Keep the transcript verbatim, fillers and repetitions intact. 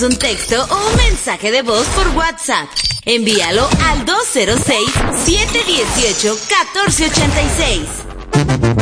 envíanos un texto o un mensaje de voz por WhatsApp. Envíalo al dos cero seis, siete uno ocho, uno cuatro ocho seis.